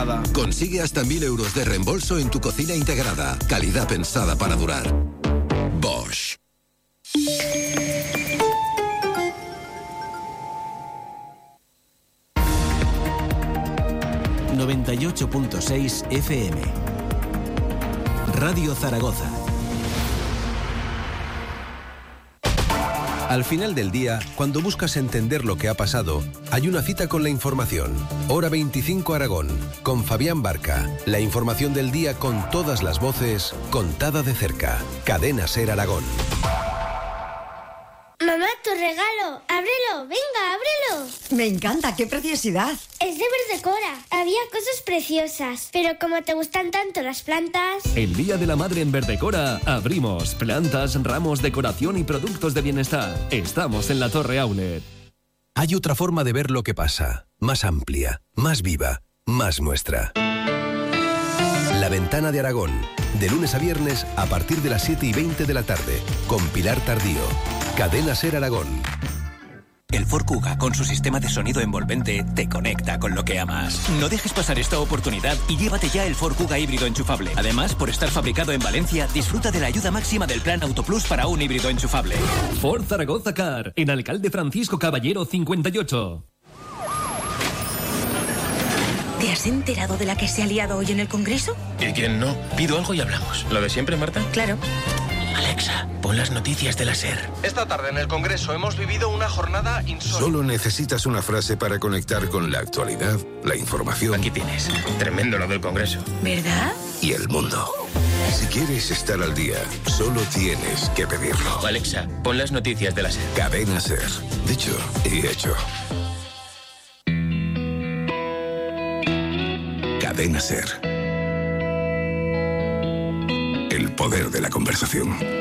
Consigue hasta 1.000 euros de reembolso en tu cocina integrada. Calidad pensada para durar. Bosch. ...98.6 FM... Radio Zaragoza. Al final del día, cuando buscas entender lo que ha pasado, hay una cita con la información. Hora 25 Aragón, con Fabián Barca. La información del día con todas las voces, contada de cerca. Cadena Ser Aragón. Mamá, tu regalo. Ábrelo, venga, ábrelo. Me encanta, qué preciosidad. Es de Verdecora. Había cosas preciosas, pero como te gustan tanto las plantas... El Día de la Madre en Verdecora abrimos plantas, ramos, decoración y productos de bienestar. Estamos en la Torre Aulet. Hay otra forma de ver lo que pasa, más amplia, más viva, más nuestra. La Ventana de Aragón, de lunes a viernes a partir de las 7:20 de la tarde, con Pilar Tardío. Cadena Ser Aragón. El Ford Kuga, con su sistema de sonido envolvente, te conecta con lo que amas. No dejes pasar esta oportunidad y llévate ya el Ford Kuga híbrido enchufable. Además, por estar fabricado en Valencia, disfruta de la ayuda máxima del Plan Autoplus para un híbrido enchufable. Ford Zaragoza Car, en Alcalde Francisco Caballero 58. ¿Te has enterado de la que se ha liado hoy en el Congreso? ¿Y quién no? Pido algo y hablamos. ¿Lo de siempre, Marta? Claro. Alexa, pon las noticias de la SER. Esta tarde en el Congreso hemos vivido una jornada insólita. Solo necesitas una frase para conectar con la actualidad, la información. Aquí tienes. Tremendo lo del Congreso. ¿Verdad? Y el mundo. Si quieres estar al día, solo tienes que pedirlo. Alexa, pon las noticias de la SER. Cadena SER. Dicho y hecho. Cadena SER. El poder de la conversación.